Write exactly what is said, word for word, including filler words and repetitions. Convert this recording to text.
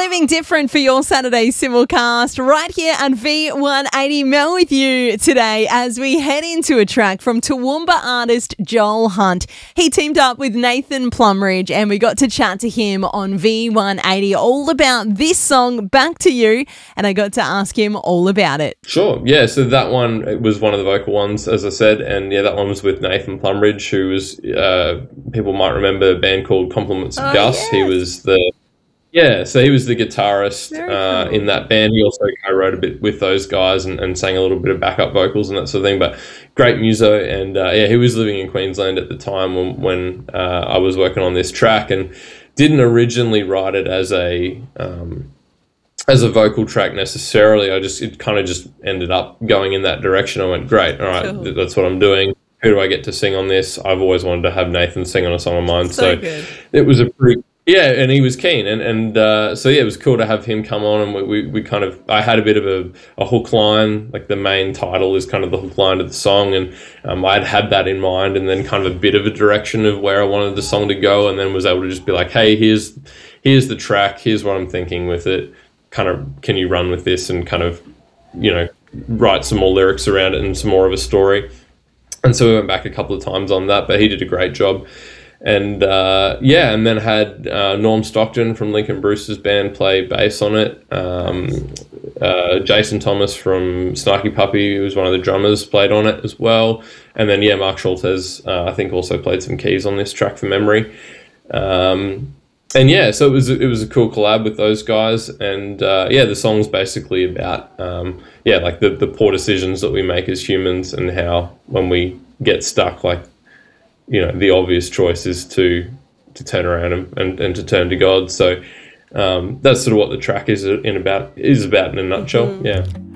Living Different for your Saturday simulcast right here on V one eighty. Mel with you today as we head into a track from Toowoomba artist Joel Hunt. He teamed up with Nathan Plumridge and we got to chat to him on V one eighty all about this song, Back to You, and I got to ask him all about it. Sure, yeah, so that one it was one of the vocal ones, as I said, and yeah, that one was with Nathan Plumridge, who was, uh, people might remember a band called Compliments of Oh, Gus. yes. He was the Yeah, so he was the guitarist uh, cool. in that band. He also co-wrote a bit with those guys and, and sang a little bit of backup vocals and that sort of thing. But great muso, and uh, yeah, he was living in Queensland at the time when, when uh, I was working on this track, and didn't originally write it as a um, as a vocal track necessarily. I just it kind of just ended up going in that direction. I went, great, all right, Cool. th- that's what I'm doing. Who do I get to sing on this? I've always wanted to have Nathan sing on a song of mine, So so, good. it was a pretty. Yeah, and he was keen, and and uh, so yeah, it was cool to have him come on, and we, we, we kind of I had a bit of a, a hook line, like the main title is kind of the hook line of the song, and um, I'd had that in mind, and then kind of a bit of a direction of where I wanted the song to go, and then was able to just be like, hey, here's here's the track, here's what I'm thinking with it, kind of can you run with this, and kind of you know write some more lyrics around it and some more of a story, and so we went back a couple of times on that, but he did a great job. And uh, yeah, and then had uh, Norm Stockton from Lincoln Brewster's band play bass on it. Um, uh, Jason Thomas from Snarky Puppy, who was one of the drummers, played on it as well. And then yeah, Mark Schultes, uh, I think, also played some keys on this track for memory. Um, and yeah, so it was it was a cool collab with those guys. And uh, yeah, the song's basically about um, yeah, like the the poor decisions that we make as humans, and how when we get stuck, like, you know, the obvious choice is to to turn around and, and, and to turn to God. So um, that's sort of what the track is in about is about in a nutshell. Mm-hmm. Yeah.